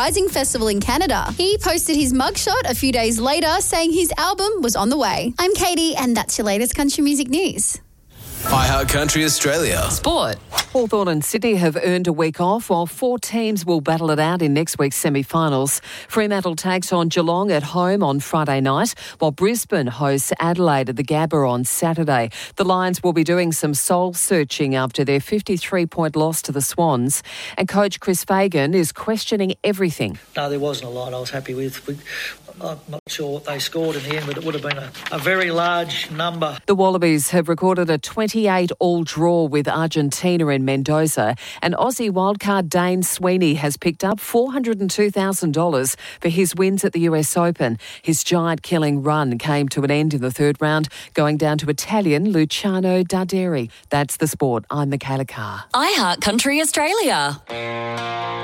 Rising Festival in Canada. He posted his mugshot a few days later saying his album was on the way. I'm Katie and that's your latest country music news. iHeart Country Australia. Sport. Hawthorn and Sydney have earned a week off, while 4 teams will battle it out in next week's semi-finals. Fremantle takes on Geelong at home on Friday night, while Brisbane hosts Adelaide at the Gabba on Saturday. The Lions will be doing some soul-searching after their 53-point loss to the Swans. And coach Chris Fagan is questioning everything. No, there wasn't a lot I was happy with. I'm not sure what they scored in the end, but it would have been a very large number. The Wallabies have recorded a 28-all draw with Argentina in Mendoza, and Aussie wildcard Dane Sweeney has picked up $402,000 for his wins at the US Open. His giant-killing run came to an end in the third round, going down to Italian Luciano Darderi. That's the sport. I'm Michaela Carr. iHeart Country Australia.